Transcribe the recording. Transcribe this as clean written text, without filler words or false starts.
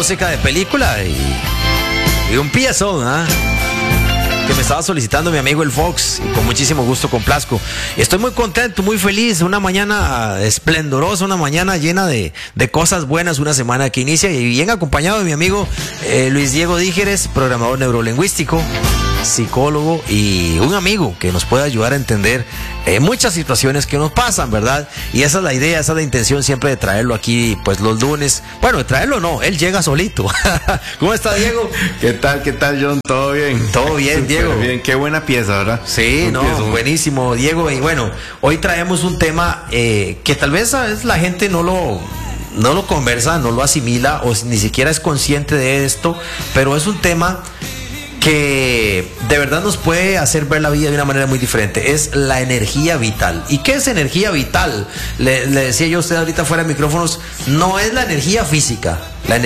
música de película y un piezón, ¿ah? Que me estaba solicitando mi amigo el Fox, y con muchísimo gusto complazco. Estoy muy contento, muy feliz, una mañana esplendorosa, una mañana llena de cosas buenas, una semana que inicia, y bien acompañado de mi amigo Luis Diego Dígeres, programador neurolingüístico, psicólogo y un amigo que nos puede ayudar a entender muchas situaciones que nos pasan, ¿verdad? Y esa es la idea, esa es la intención siempre de traerlo aquí, pues los lunes. Bueno, de traerlo no, él llega solito. ¿Cómo está, Diego? ¿Qué tal, John? ¿Todo bien? Todo bien, Super Diego. Bien, qué buena pieza, ¿verdad? Sí, no, buenísimo, Diego. Y bueno, hoy traemos un tema que tal vez la gente no lo conversa, no lo asimila o ni siquiera es consciente de esto, pero es un tema que de verdad nos puede hacer ver la vida de una manera muy diferente. Es la energía vital. ¿Y qué es energía vital? Le decía yo a usted ahorita fuera de micrófonos, no es la energía física.